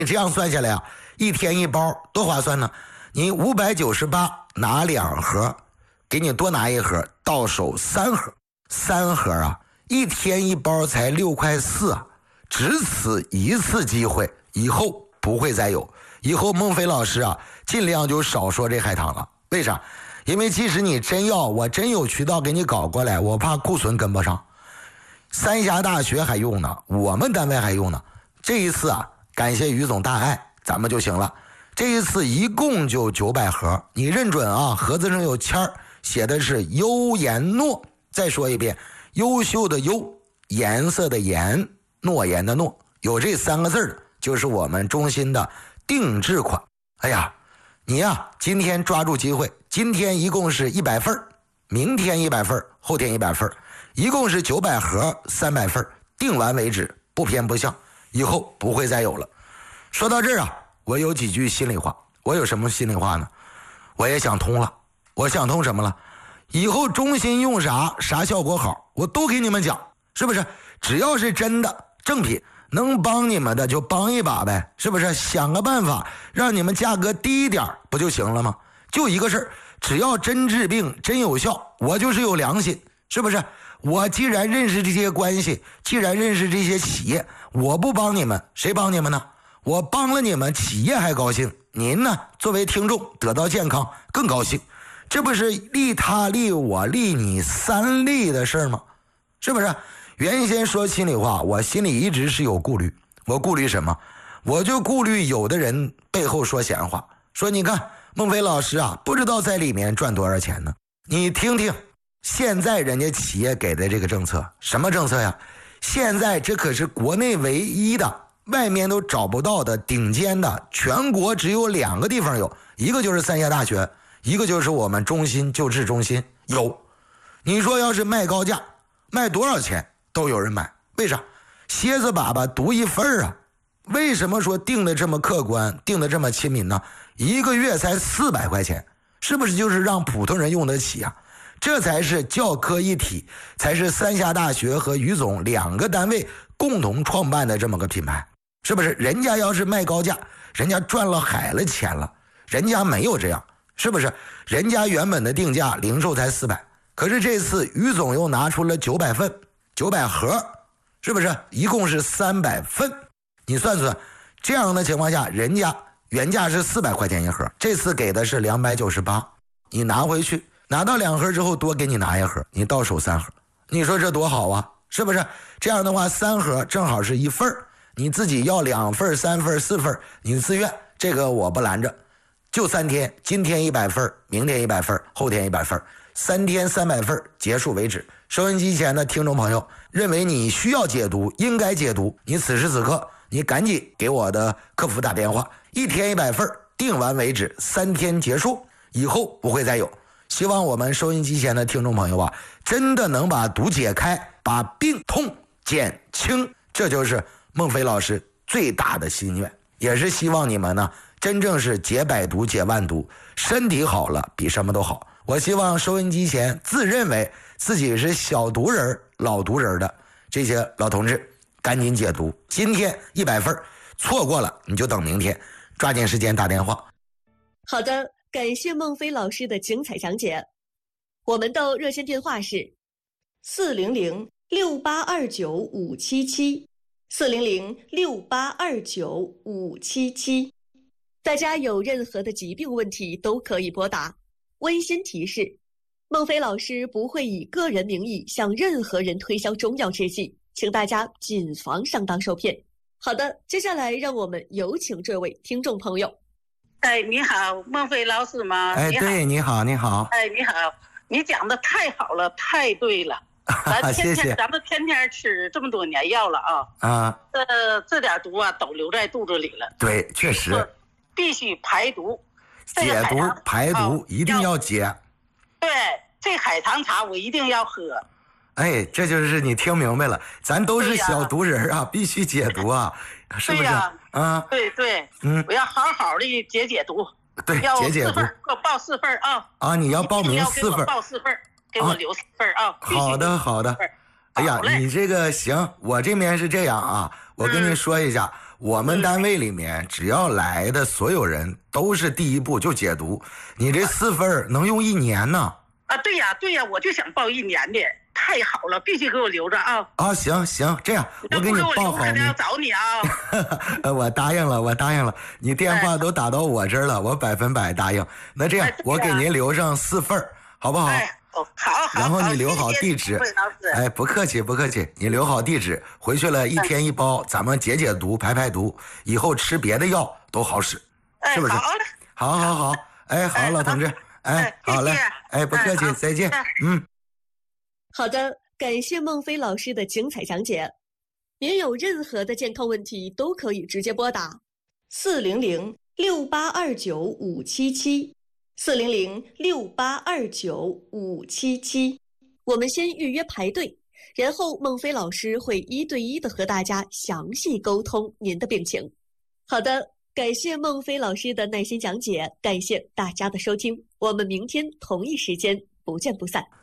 这样算下来啊，一天一包多划算呢？你598拿2盒，给你多拿1盒，到手3盒，3盒啊，一天一包才6块4啊，只此一次机会，以后不会再有。以后孟非老师啊，尽量就少说这海棠了。为啥？因为即使你真要，我真有渠道给你搞过来，我怕库存跟不上。三峡大学还用呢，我们单位还用呢。这一次啊，感谢于总大爱，咱们就行了。这一次一共就900盒，你认准啊，盒子上有签儿，写的是优颜诺。再说一遍，优秀的优，颜色的颜，诺言的诺，有这3个字的，就是我们中心的定制款。哎呀，你呀，今天抓住机会，今天一共是100份，明天100份，后天100份，一共是900盒300份，定完为止，不偏不向，以后不会再有了。说到这儿啊，我有几句心里话。我有什么心里话呢？我也想通了。我想通什么了？以后中心用啥效果好，我都给你们讲，是不是？只要是真的正品，能帮你们的就帮一把呗，是不是？想个办法让你们价格低一点不就行了吗？就一个事儿，只要真治病真有效，我就是有良心，是不是？我既然认识这些关系，既然认识这些企业，我不帮你们，谁帮你们呢？我帮了你们，企业还高兴，您呢，作为听众得到健康更高兴，这不是利他利我利你3利的事吗？是不是？原先说心里话，我心里一直是有顾虑。我顾虑什么？我就顾虑有的人背后说闲话，说你看孟非老师啊，不知道在里面赚多少钱呢。你听听现在人家企业给的这个政策，什么政策呀？现在这可是国内唯一的，外面都找不到的顶尖的，全国只有2个地方有，一个就是三峡大学，一个就是我们中心救治中心有。你说要是卖高价，卖多少钱都有人买，为啥？蝎子粑粑独一份啊！为什么说定的这么客观，定的这么亲民呢？一个月才400块钱，是不是就是让普通人用得起啊？这才是教科一体，才是三峡大学和于总2个单位共同创办的这么个品牌，是不是？人家要是卖高价，人家赚了海了钱了，人家没有这样，是不是？人家原本的定价零售才400，可是这次于总又拿出了900份，900盒，是不是？一共是300份，你算算，这样的情况下，人家原价是400块钱一盒，这次给的是298，你拿回去，拿到2盒之后多给你拿1盒，你到手3盒，你说这多好啊，是不是？这样的话3盒正好是1份，你自己要2份3份4份你自愿，这个我不拦着，就3天，今天100份，明天100份，后天100份，3天300份，结束为止。收音机前的听众朋友，认为你需要解读，应该解读，你此时此刻你赶紧给我的客服打电话，1天100份，定完为止，3天结束，以后不会再有。希望我们收音机前的听众朋友啊，真的能把毒解开，把病痛减轻，这就是孟非老师最大的心愿，也是希望你们呢，真正是解百毒解万毒，身体好了比什么都好。我希望收音机前自认为自己是小毒人老毒人的这些老同志，赶紧解毒，今天100份，错过了你就等明天，抓紧时间打电话。 好的，感谢孟非老师的精彩讲解。我们的热线电话是400-6829-577，400-6829-577。大家有任何的疾病问题都可以拨打。温馨提示：孟非老师不会以个人名义向任何人推销中药制剂，请大家谨防上当受骗。好的，接下来让我们有请这位听众朋友。 哎，你好，孟非老师吗？ 哎，对，你好，你好。 哎，你好，你讲的太好了，太对了。 谢谢。 咱们天天吃这么多年药了啊，这点毒啊都留在肚子里了。 对，确实。 必须排毒。 解毒排毒一定要解。 对，这海棠茶我一定要喝。 哎，这就是你听明白了，咱都是小毒人啊，必须解毒啊，是不是？啊， 对对，我要好好的解毒。 对，解毒， 给我报4份啊！ 啊，你要报名4份， 报4份，给我留4份啊！ 好的，好的。哎呀，你这个行，我这边是这样啊，我跟你说一下， 我们单位里面只要来的所有人都是第一步就解毒，你这4份能用1年呢。 对呀，我就想报1年的，太好了，必须给我留着啊！ 行，这样我给你报好你。要找你啊！ 我答应了，你电话都打到我这儿了，我100%答应。那这样，我给您留上4份，好不好？ 好。 然后你留好地址。不客气，你留好地址，回去了1天1包，咱们解毒、排毒，以后吃别的药都好使，是不是？好。好，老同志。好嘞，不客气，再见。 好的，感谢孟非老师的精彩讲解。您有任何的健康问题都可以直接拨打400-6829-577，400-6829-577。我们先预约排队，然后孟非老师会1对1的和大家详细沟通您的病情。好的，感谢孟非老师的耐心讲解，感谢大家的收听，我们明天同一时间不见不散。